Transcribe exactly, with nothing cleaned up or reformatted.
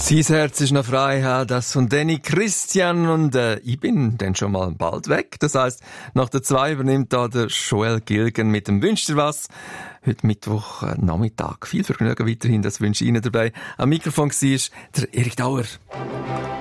Sein Herz ist noch frei, das von Danny Christian, und äh, ich bin dann schon mal bald weg. Das heisst, nach der zwei übernimmt da der Joel Gilgen mit dem «Wünsch dir was». Heute Mittwoch äh, Nachmittag. Viel Vergnügen weiterhin, das wünsche ich Ihnen dabei. Am Mikrofon war der Erik Dauer.